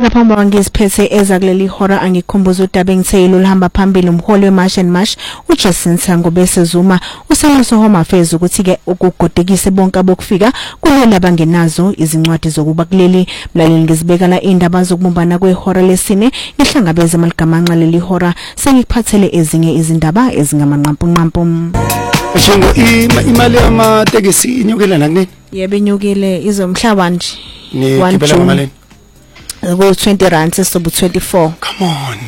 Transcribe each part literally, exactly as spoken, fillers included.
ngaphambi kwangiziphethe eza kuleli hora angikhumbuza udaba engitheyilo lihamba phambili umholi weMarsh and Marsh uJason Tsango bese Zuma usalaso Home Affairs ukuthi ke ukugodekise bonke abokufika kuleli abangenazo izincwadi zokuba kuleli mlaleli ngizibekala indaba zokubumbana kwehora lesine ihlangabeze maligamanxa leli hora sengikuphathele ezinye izindaba ezingamanqampunqampu. Shingo imali yamatekisi inyukile nakini? Yebo inyukile izomhlaba nje. Ni kibela malini? Go twenty rand sesobu twenty-four. Come on.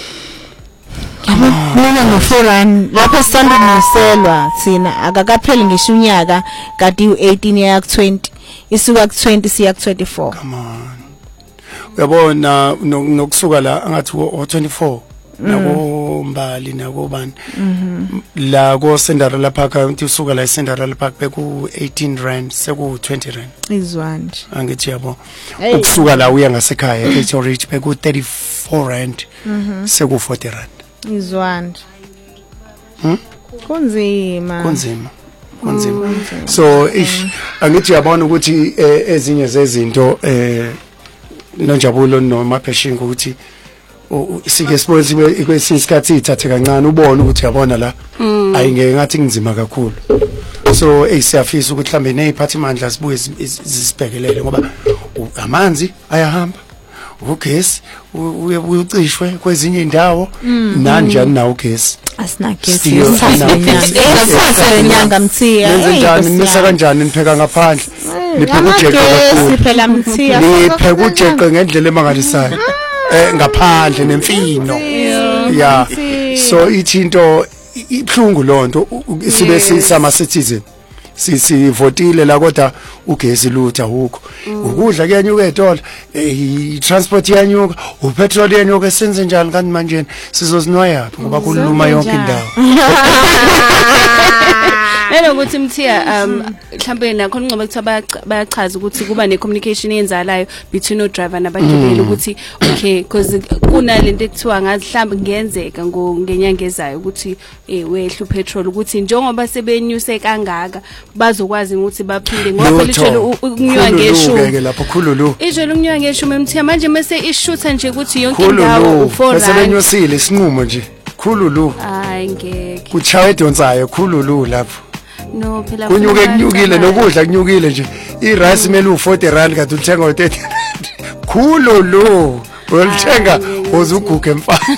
Mina no four rand lapha sithanda ukuselwa thina akakapheli ngisho unyaka kati u eighteen ya ku twenty isuka ku twenty siya ku twenty-four. Come on. Uyabona nokusuka la angathi o twenty-four nako mbali nako bani la ko Cinderella Park uthi usuka la Cinderella Park beku eighteen rand seku twenty rand izwanje angithi yabo ukusuka la uya ngasekhaya eTo Rich beku thirty-four rand seku forty rand izwanje hm kunzima kunzima kunzima so ish angithi yabona ukuthi ezinye zezinto eh noNjabulo noMapheshinga ukuthi sike sibonise ikwesinsikhathi ithathe kancane ubone ukuthi yabona la ayingeke ngathi kunzima kakhulu so eyisiyafisa ukuthi mhlambe neziphathimandla sibuye zisibhekelele ngoba amanzi ayahamba ugesi uyucishwe kwezinye indawo nanjani nawo ugesi asinagesi esasele nyanga mthiya njani nisa kanjani nipheka ngaphandle nipheka ujeqe kakhulu siphela mthiya nipheka ujeqe ngendlela emangalisayo eh ngaphandle nemfino yeah so ithinto ibhlungu lonto sibe sisama citizen sisivotile la kodwa ugesi lutha ukho ukudla kuyanyuka eTola i-transport yanyuka upetrol yanyuka senze njani kanti manje sizozinwaya ngoba kuluma yonke indawo Lelo ukuthi mthiya um mhlambe nakho ngcoba ukuthi bayachaza ukuthi kuba ne communication eyenzalayo between o driver nabagibeli ukuthi okay because kuna lento ekuthiwa ngazi mhlambe ngiyenzeka ngenyanga ezayo ukuthi eh wehlu petrol ukuthi njengoba sebenyuse kangaka bazokwazi ukuthi baphinde ngoba lithele ukunywa ngeshumi ke lapho khululu ijele ukunywa ngeshumi mthiya manje mase ishutha nje ukuthi yonke indawo u four rand sebenyusile isinqumo nje khululu hayi ngeke kuchawe edonsayo khululu lapho no phela kunyuke kunyukile nokudla kunyukile nje irice mele u forty rand kanti uthenga u thirty khululu ulithenga uzuguge mfana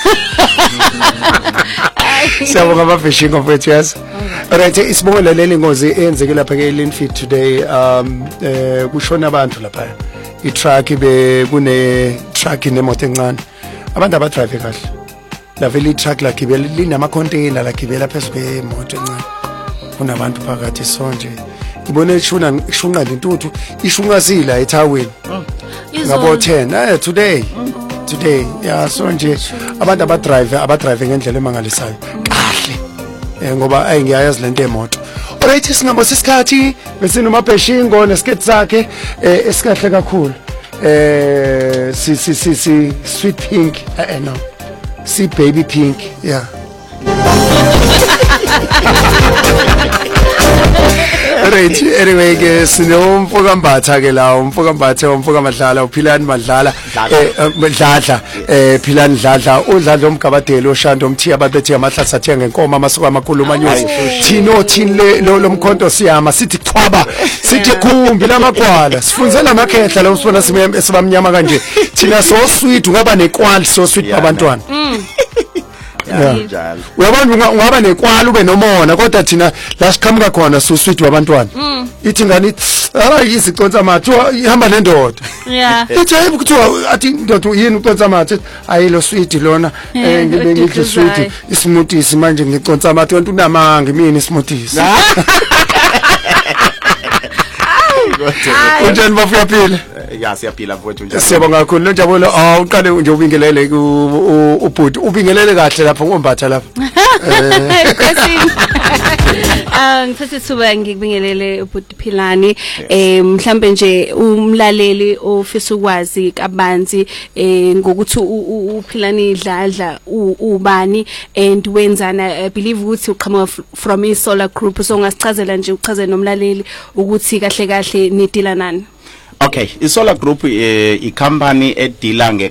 siyabonga Mapheshinga mfethu yes alright isibonga leli ngozi eyenzeke lapha ke eLinfit today um eh kushona abantu lapha i-truck be kune truck nemoto encane abantu aba drive kahle la vele truck la gibela linama container la gibela phezulu kwemoto encane kunabantu phakathi sonje ngibone ishuna ishunqa lentuthu ishunqasila ethaweni ngabo ten eh today today yeah sonje abantu aba drive aba drive ngendlela emangalisayo kahle eh ngoba ayingiyazi lento emoto alright singabo sesikhathi bese noMapheshinga nesiketi sakhe esikahle kakhulu eh si si si si sweet pink eh no si baby pink yeah Right anyway ke sinomfoka Mbatha ke la umfoka Mbatha umfoka Madlala uphilani Madlala eh Mdladla eh philani Dladla udladla omgabadeli oshando umthiya babethe amahlasa athenga enkomo amasuka amakhulu manyosi thino thini lo mkhonto siyama sithi chwaba sithi khumbi lamagwala sifunzela amakhehla la usibona sibamnyama kanje thina so sweet ungaba nekwali so sweet abantwana njalo uyabona ungaba nekwala ube nomona kodwa thina la siqhamuka khona so sweet wabantwana ithi ngani hayi isiconsa mathu ihamba nendoda yeah ithi hayi kuthiwa athi ndoda yini uconsa mathu ayilo sweet lona eh ngibe ngithi sweet ismoothie manje ngiconsa mathu wena unamanga mina ismoothie unjani bafika phila ya siyaphila mfowethu njalo siyabonga kakhulu noNjabulo awuqale nje ubingelele ubhuti ubingelele kahle lapho ngoMbatha lapha Ah ngithathe thuba ngikubingelele ubhuti Philani eh mhlambe nje umlaleli ofisa ukwazi kabanzi eh ngokuthi uPhilani Dladla ubani and wenzana I believe ukuthi uqhamuka from iSolar Group so ngasichazela nje uchazele nomlaleli ukuthi kahle kahle nidila nani. Okay, iSolar Group i company edila nge